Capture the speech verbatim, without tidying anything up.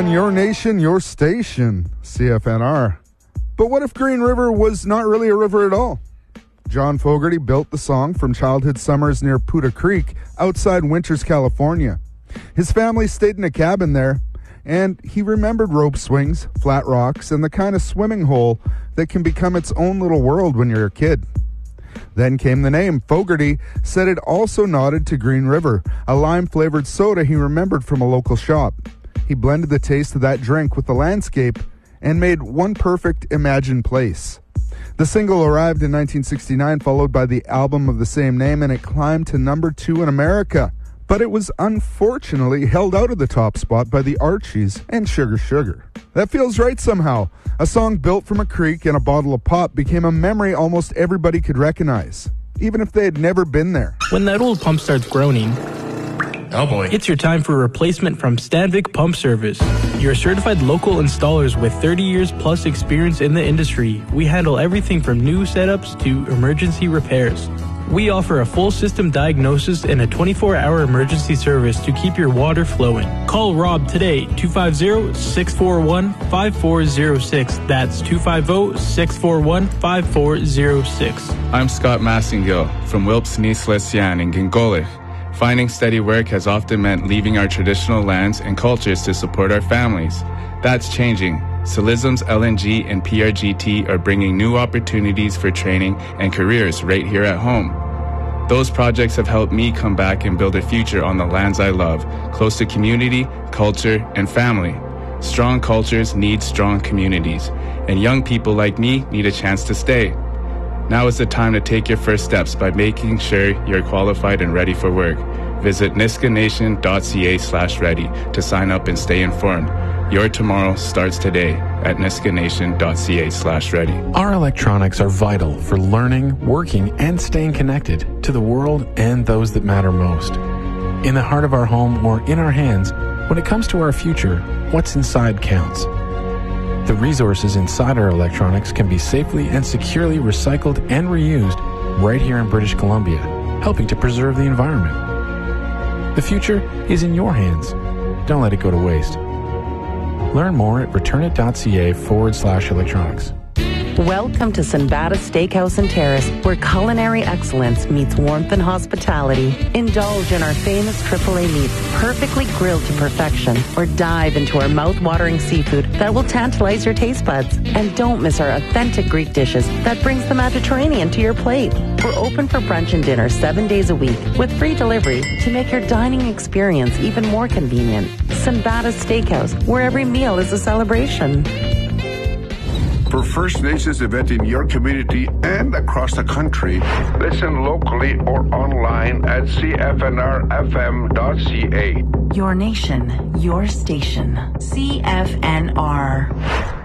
on Your Nation, Your Station, C F N R. But what if Green River was not really a river at all? John Fogerty built the song from childhood summers near Puda Creek outside Winters, California. His family stayed in a cabin there, and he remembered rope swings, flat rocks, and the kind of swimming hole that can become its own little world when you're a kid. Then came the name. Fogerty said it also nodded to Green River, a lime-flavored soda he remembered from a local shop. He blended the taste of that drink with the landscape and made one perfect imagined place. The single arrived in nineteen sixty-nine, followed by the album of the same name, and it climbed to number two in America. But it was unfortunately held out of the top spot by the Archies and Sugar Sugar. That feels right somehow. A song built from a creek and a bottle of pop became a memory almost everybody could recognize, even if they had never been there. When that old pump starts groaning, oh boy, it's your time for a replacement from Stanvik Pump Service. You're certified local installers with thirty years plus experience in the industry. We handle everything from new setups to emergency repairs. We offer a full system diagnosis and a twenty-four hour emergency service to keep your water flowing. Call Rob today, two five zero, six four one, five four zero six. That's two five zero, six four one, five four zero six. I'm Scott Massengill from Wilpes Nice-Lesian in Gingolich. Finding steady work has often meant leaving our traditional lands and cultures to support our families. That's changing. Silism's L N G and P R G T are bringing new opportunities for training and careers right here at home. Those projects have helped me come back and build a future on the lands I love, close to community, culture, and family. Strong cultures need strong communities, and young people like me need a chance to stay. Now is the time to take your first steps by making sure you're qualified and ready for work. Visit niskanation.ca slash ready to sign up and stay informed. Your tomorrow starts today at niskanation.ca slash ready. Our electronics are vital for learning, working, and staying connected to the world and those that matter most. In the heart of our home or in our hands, when it comes to our future, what's inside counts. The resources inside our electronics can be safely and securely recycled and reused right here in British Columbia, helping to preserve the environment. The future is in your hands. Don't let it go to waste. Learn more at returnit.ca forward slash electronics. Welcome to Sinbada Steakhouse and Terrace, where culinary excellence meets warmth and hospitality. Indulge in our famous triple A meats, perfectly grilled to perfection, or dive into our mouth-watering seafood that will tantalize your taste buds. And don't miss our authentic Greek dishes that brings the Mediterranean to your plate. We're open for brunch and dinner seven days a week with free delivery to make your dining experience even more convenient. Sinbada Steakhouse, where every meal is a celebration. For First Nations event in your community and across the country, listen locally or online at c f n r f m dot c a. Your nation, your station. C F N R.